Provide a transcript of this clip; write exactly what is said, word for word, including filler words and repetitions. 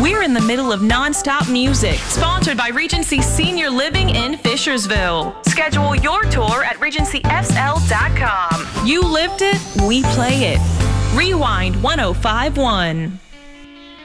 We're in the middle of non-stop music, sponsored by Regency Senior Living in Fishersville. Schedule your tour at regency f l dot com. You lived it, we play it. Rewind one oh five one.